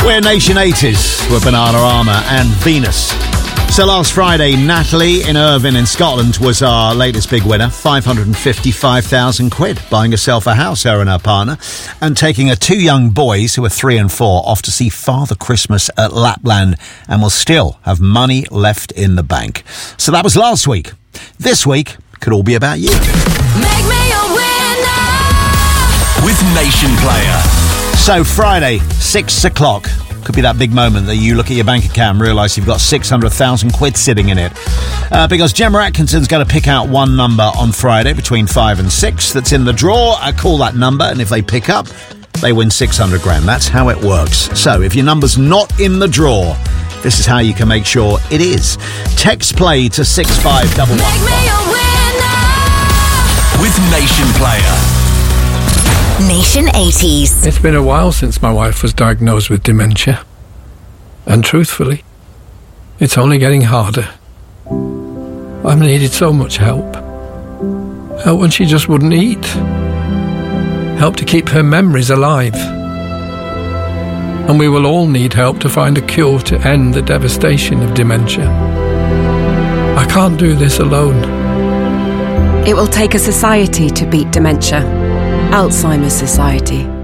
We're Nation 80s with Banana Armour and Venus. So last Friday, Natalie in Irvine in Scotland was our latest big winner. 555,000 quid, buying herself a house, her and her partner, and taking her two young boys, who are 3 and 4, off to see Father Christmas at Lapland, and will still have money left in the bank. So that was last week. This week could all be about you. Make me a winner with Nation Player. So Friday, 6 o'clock. Could be that big moment that you look at your bank account and realise you've got 600,000 quid sitting in it. Because Gemma Atkinson's going to pick out one number on Friday between 5 and 6 that's in the draw. I call that number, and if they pick up, they win 600 grand. That's how it works. So if your number's not in the draw, this is how you can make sure it is. Text play to 65115. Make me a winner with Nation Player. Nation 80s. It's been a while since my wife was diagnosed with dementia. And truthfully, it's only getting harder. I've needed so much help. Help when she just wouldn't eat. Help to keep her memories alive. And we will all need help to find a cure to end the devastation of dementia. I can't do this alone. It will take a society to beat dementia. Alzheimer's Society.